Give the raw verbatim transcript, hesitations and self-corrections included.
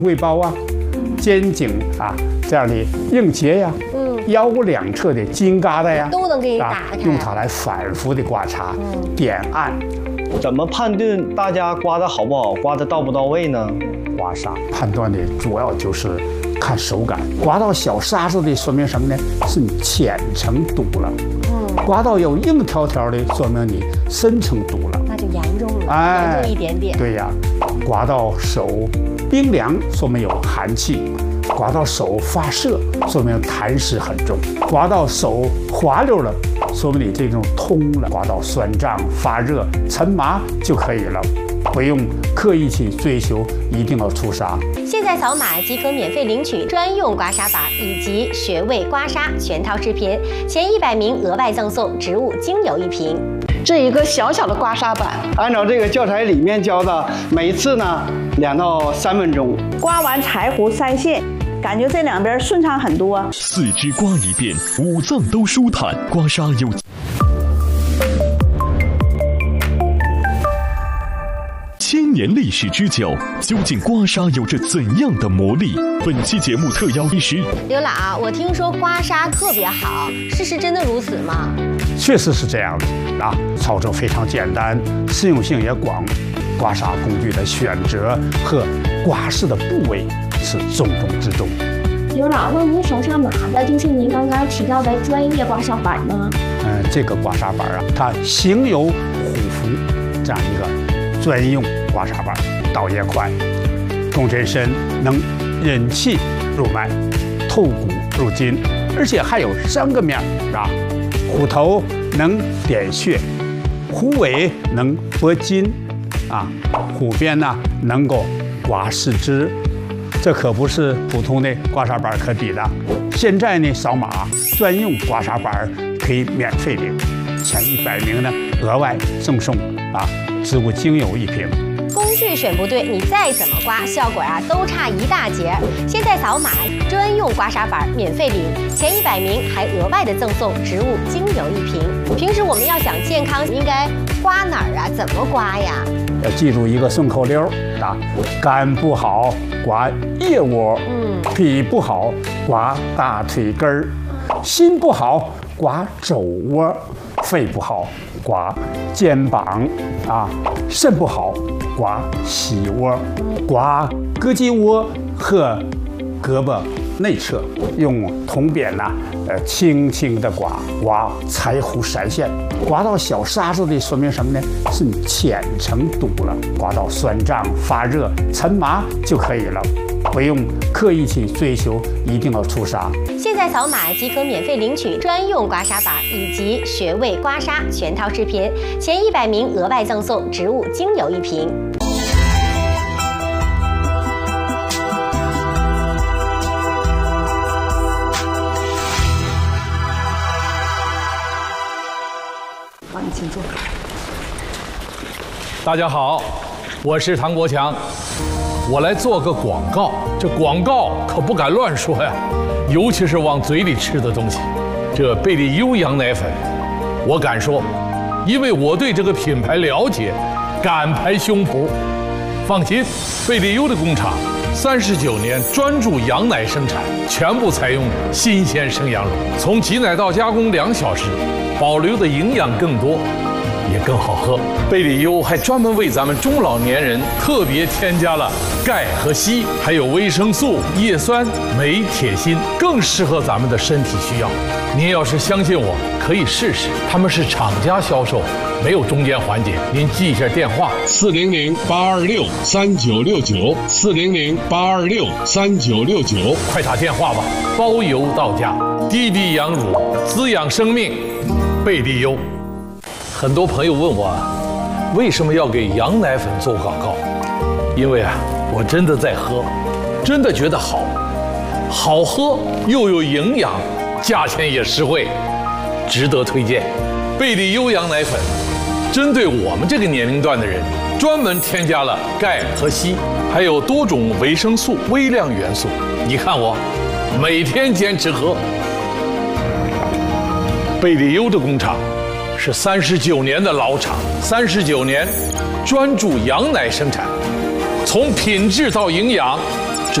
胃包啊、肩颈啊这样的硬结呀、嗯，腰两侧的筋疙瘩呀， 都能给你打开， 用它来反复的刮擦、嗯、点按。 怎么判断大家刮的好不好，刮的到不到位呢？ 刮痧判断的主要就是看手感，刮到小沙子的说明什么呢？是你浅层堵了。嗯，刮到有硬条条的，说明你深层堵了， 那就严重了，哎，严重一点点。 对呀，刮到手冰凉，说明有寒气；刮到手发涩，说明痰湿很重；刮到手滑溜了，说明你这种通了；刮到酸胀、发热、沉麻就可以了，不用刻意去追求一定要出痧。 现在扫码即可免费领取专用刮痧板以及穴位刮痧全套视频，前一百名额外赠送植物精油一瓶。 这一个小小的刮痧板， 按照这个教材里面教的，每次呢两到三分钟， 刮完柴胡腮腺，感觉这两边顺畅很多。 四肢刮一遍，五脏都舒坦。刮痧有。千年历史之久，究竟刮痧有着怎样的魔力？本期节目特邀医师刘老，我听说刮痧特别好，事实真的如此吗？ 确实是这样的啊，操作非常简单，适用性也广。刮痧工具的选择和刮拭的部位是重中之重。 刘老，那您手上拿的就是您刚刚提到的专业刮痧板吗？ 嗯，这个刮痧板啊，它形有虎符这样一个专用刮痧板，倒也快，共振深，能引气入脉，透骨入筋，而且还有三个面啊，虎头能点穴，虎尾能拨筋，啊，虎边呢能够刮四肢，这可不是普通的刮痧板可比的。现在呢，扫码专用刮痧板可以免费领，前一百名呢额外赠送啊植物精油一瓶。 工具选不对，你再怎么刮，效果啊都差一大截。现在扫码专用刮痧板免费领，前一百名还额外的赠送植物精油一瓶。平时我们要想健康，应该刮哪儿啊？怎么刮呀？ 要记住一个顺口溜啊：肝不好刮腋窝，嗯，脾不好刮大腿根儿，心不好刮肘窝，肺不好刮肩膀啊，肾不好刮膝窝，刮胳肌窝和胳膊内侧，用铜扁呐、啊，呃，轻轻的刮，刮柴胡腮腺，刮到小沙子的说明什么呢？是你浅层堵了，刮到酸胀、发热、沉麻就可以了，不用刻意去追求一定要出痧。 现在扫码即可免费领取专用刮痧板以及穴位刮痧全套视频，前一百名额外赠送植物精油一瓶。 好，你请坐。 大家好，我是唐国强，我来做个广告。这广告可不敢乱说呀，尤其是往嘴里吃的东西。这贝利优羊奶粉，我敢说，因为我对这个品牌了解，敢拍胸脯。放心，贝利优的工厂三十九年专注羊奶生产，全部采用新鲜生羊乳，从挤奶到加工两小时，保留的营养更多，也更好喝。贝利优还专门为咱们中老年人特别添加了钙和硒，还有维生素、叶酸、镁、铁、锌，更适合咱们的身体需要。您要是相信我，可以试试。他们是厂家销售，没有中间环节。您记一下电话： 四零零八二六三九六九，四零零八二六三九六九， 快打电话吧，包邮到家。滴滴羊乳，滋养生命，贝利优。很多朋友问我，为什么要给羊奶粉做广告？因为啊，我真的在喝，真的觉得好，好喝又有营养，价钱也实惠，值得推荐。贝利优羊奶粉，针对我们这个年龄段的人，专门添加了钙和硒，还有多种维生素、微量元素。你看我，每天坚持喝。贝利优的工厂是三十九年的老厂，三十九年专注羊奶生产，从品质到营养